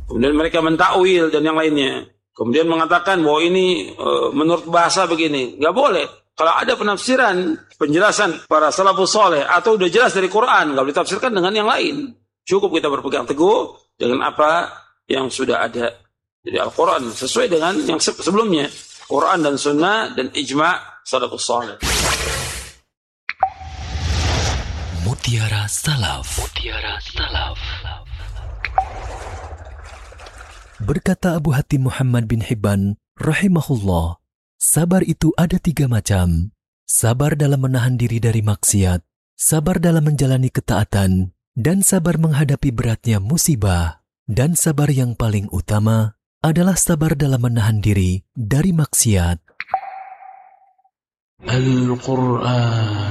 Kemudian mereka mentakwil dan yang lainnya. Kemudian mengatakan bahwa ini menurut bahasa begini. Nggak boleh. Kalau ada penafsiran, penjelasan para salafus saleh atau udah jelas dari Quran, nggak boleh ditafsirkan dengan yang lain. Cukup kita berpegang teguh dengan apa yang sudah ada. Jadi Al-Quran sesuai dengan yang sebelumnya. Quran dan Sunnah dan ijma' salafus saleh. Mutiara Salaf. Mutiara Salaf. Berkata Abu Hatim Muhammad bin Hibban rahimahullah, sabar itu ada 3 macam. Sabar dalam menahan diri dari maksiat, sabar dalam menjalani ketaatan, dan sabar menghadapi beratnya musibah. Dan sabar yang paling utama adalah sabar dalam menahan diri dari maksiat. Al-Quran